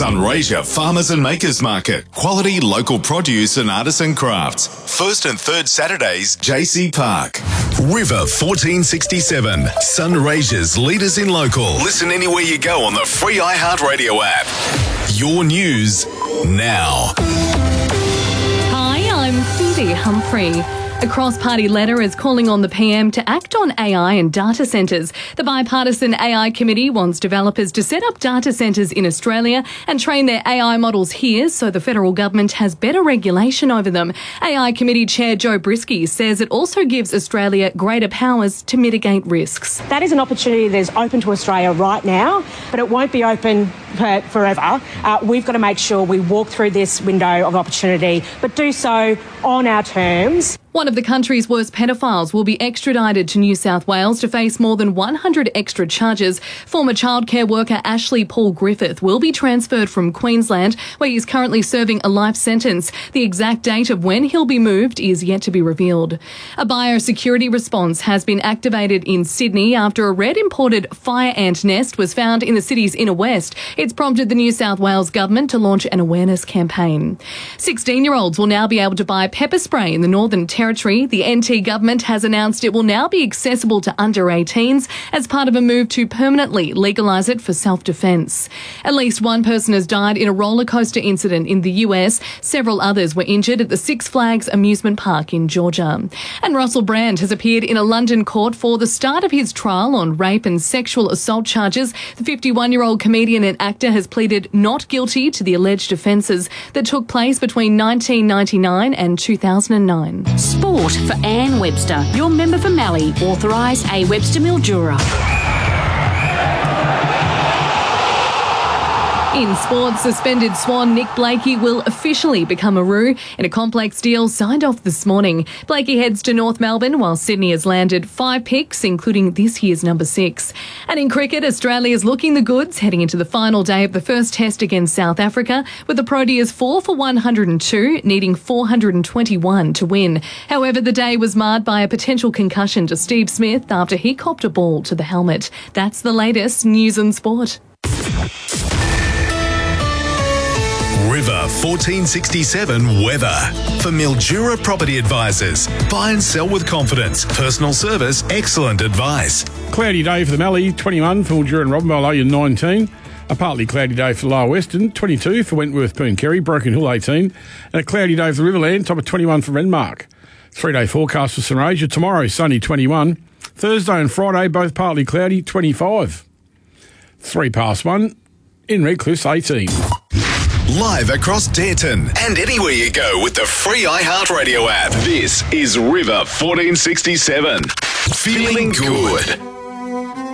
Sunraysia Farmers and Makers Market. Quality local produce and artisan crafts. First and third Saturdays, JC Park. River 1467. Sunraysia's leaders in local. Listen anywhere you go on the free iHeartRadio app. Your news now. Hi, I'm Phoebe Humphrey. A cross-party letter is calling on the PM to act on AI and data centres. The bipartisan AI committee wants developers to set up data centres in Australia and train their AI models here so the federal government has better regulation over them. AI committee chair Joe Brisky says it also gives Australia greater powers to mitigate risks. That is an opportunity that is open to Australia right now, but it won't be open forever. We've got to make sure we walk through this window of opportunity, but do so on our terms. One of the country's worst pedophiles will be extradited to New South Wales to face more than 100 extra charges. Former childcare worker Ashley Paul Griffith will be transferred from Queensland, where he's currently serving a life sentence. The exact date of when he'll be moved is yet to be revealed. A biosecurity response has been activated in Sydney after a red imported fire ant nest was found in the city's inner west. It's prompted the New South Wales government to launch an awareness campaign. 16-year-olds will now be able to buy pepper spray in the Northern Territory. The NT government has announced it will now be accessible to under 18s as part of a move to permanently legalise it for self-defence. At least one person has died in a roller coaster incident in the US. Several others were injured at the Six Flags amusement park in Georgia. And Russell Brand has appeared in a London court for the start of his trial on rape and sexual assault charges. The 51-year-old comedian and actor has pleaded not guilty to the alleged offences that took place between 1999 and 2009. Sport for Anne Webster, your member for Mallee, authorised A. Webster Mildura. In sports, suspended Swan Nick Blakey will officially become a Roos in a complex deal signed off this morning. Blakey heads to North Melbourne while Sydney has landed 5 picks, including this year's number 6. And in cricket, Australia's looking the goods heading into the final day of the first test against South Africa, with the Proteas 4 for 102, needing 421 to win. However, the day was marred by a potential concussion to Steve Smith after he copped a ball to the helmet. That's the latest news and sport. River 1467 weather. For Mildura Property Advisors. Buy and sell with confidence. Personal service, excellent advice. Cloudy day for the Mallee, 21 for Mildura and Robinvale, Logan 19. A partly cloudy day for the Lower Western, 22 for Wentworth, Pooncarry, Broken Hill 18. And a cloudy day for the Riverland, top of 21 for Renmark. 3-day forecast for Sunraysia. Tomorrow, sunny, 21. Thursday and Friday, both partly cloudy, 25. 1:03 in Redcliffe, 18. Live across Dareton and anywhere you go with the free iHeartRadio app. This is River 1467. Feeling good.